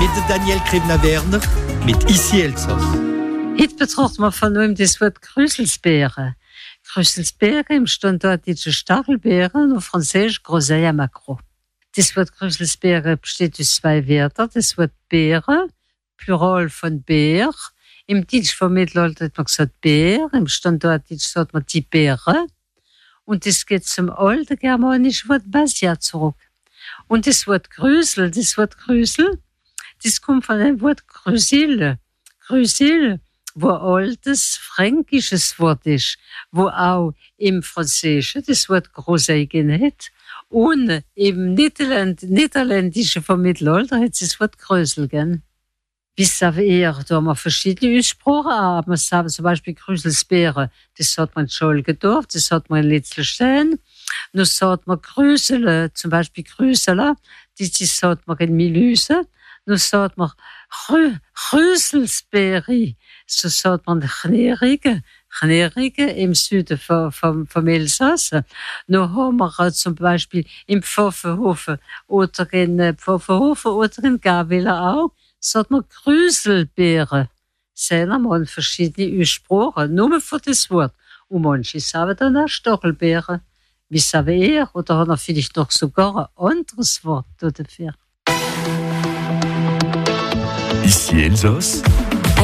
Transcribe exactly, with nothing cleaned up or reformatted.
mit Daniel Krivner-Werner mit Ici Elsass. Heute betrachten wir von neuem das Wort Grüsselsbeere. Grüsselsbeere im standarddeutschen Stachelbeeren und französisch Groseille à Macro. Das Wort Grüsselsbeere besteht aus zwei Wörtern. Das Wort Beere, Plural von Beer. Im Deutsch vom Mittelalter hat man gesagt Beer, im Standarddeutsch sagt man die Beere. Und das geht zum alten germanischen Wort Basia zurück. Und das Wort Grüsel, das Wort Grüsel, das kommt von dem Wort Grüsil. Grüsil, wo altes fränkisches Wort ist, wo auch im Französischen das Wort Groseille genäht und im Niederländ Niederländischen vom Mittelalter hat es das Wort Grösel gegeben. Wie sagen ihr, da haben wir verschiedene Aussprachen, aber man sagt zum Beispiel Grüsselsbeere, das hat man in Scholgendorf, das hat man in Litzelstein. Nun sagt man Grüsele, zum Beispiel Grüsela, das, das sagt man in Milüse. Nun sagt man Grüsselsbeere, so sagt man Knärige, Knärige im Süden vom, vom, vom Elsass. Nun haben wir zum Beispiel im Pfaffenhofen oder in Pfaffenhofen oder in Gawiller auch, sagt man Grüselbeere. Sind einmal verschiedene Aussprachen, nur für das Wort. Und manche sagen dann auch Stachelbeere. Wie sagt ihr? Oder hat er vielleicht noch sogar ein anderes Wort dafür? Ici Elsass,